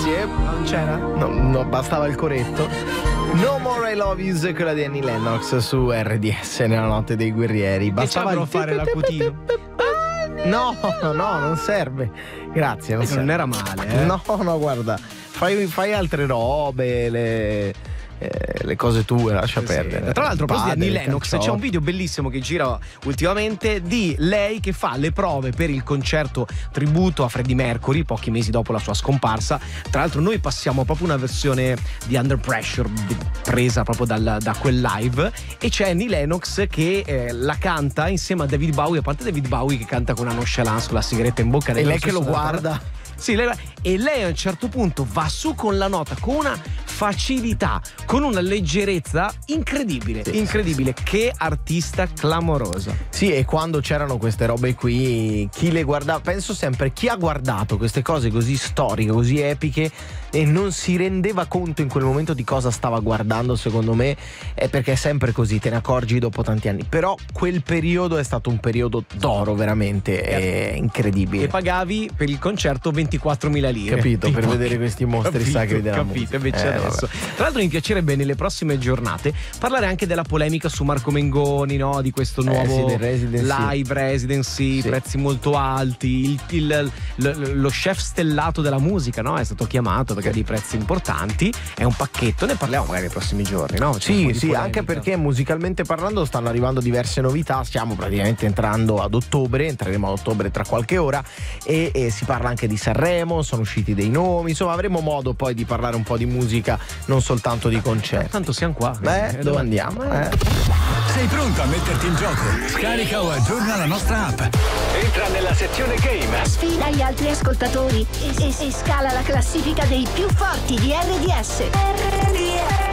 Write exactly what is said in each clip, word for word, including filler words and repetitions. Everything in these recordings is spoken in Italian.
grazie. Non c'era? No, no, bastava il corretto. No More I Love You, quella di Annie Lennox su R D S nella notte dei guerrieri. Bastava il il fare l'acutino. No, no, no, non serve. Grazie, non, non serve. era male, eh? No, no, guarda, fai, fai altre robe, le, eh, le cose tue, lascia Sì, perdere. Tra l'altro, proprio di Padel, Annie Lennox, canzoni. c'è un video bellissimo che gira ultimamente di lei che fa le prove per il concerto tributo a Freddie Mercury pochi mesi dopo la sua scomparsa. Tra l'altro noi passiamo proprio una versione di Under Pressure di- presa proprio dal, da quel live, e c'è Annie Lennox che eh, la canta insieme a David Bowie, a parte David Bowie che canta con una nonchalance con la sigaretta in bocca, E lei che lo stesso- guarda. Sì, lei, e lei a un certo punto va su con la nota con una facilità, con una leggerezza incredibile, Sì, incredibile. Che artista clamorosa. Sì, e quando c'erano queste robe qui, chi le guardava, penso sempre, chi ha guardato queste cose così storiche, così epiche e non si rendeva conto in quel momento di cosa stava guardando, secondo me è perché è sempre così, te ne accorgi dopo tanti anni. Però quel periodo è stato un periodo d'oro, veramente, è incredibile. E pagavi per il concerto ventiquattromila lire. Capito, per Tipo- vedere questi mostri Capito, sacri della capito, musica. invece Eh, adesso. vabbè. Tra l'altro mi piacerebbe nelle prossime giornate parlare anche della polemica su Marco Mengoni, no? Di questo Eh, nuovo sì, del residency. live residency, Sì. prezzi molto alti, il, il- l- lo chef stellato della musica, no? È stato chiamato perché ha dei prezzi importanti, è un pacchetto, ne parliamo magari nei prossimi giorni, no? C'è un po' Sì, di sì, polemica. anche perché musicalmente parlando stanno arrivando diverse novità, stiamo praticamente entrando ad ottobre, entreremo ad ottobre tra qualche ora e, e si parla anche di Sanremo, sono usciti dei nomi, insomma avremo modo poi di parlare un po' di musica, non soltanto di concerti. Tanto siamo qua. Beh, Eh, dove andiamo? Eh? Sei pronto a metterti in gioco? Scarica o aggiorna la nostra app. Entra nella sezione game. Sfida gli altri ascoltatori e, e, e scala la classifica dei più forti di R D S. R D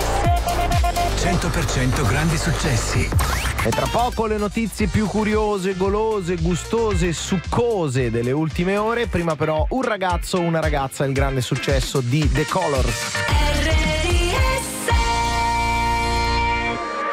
S. cento per cento grandi successi. E tra poco le notizie più curiose, golose, gustose, succose delle ultime ore. Prima però un ragazzo, una ragazza, il grande successo di The Colors.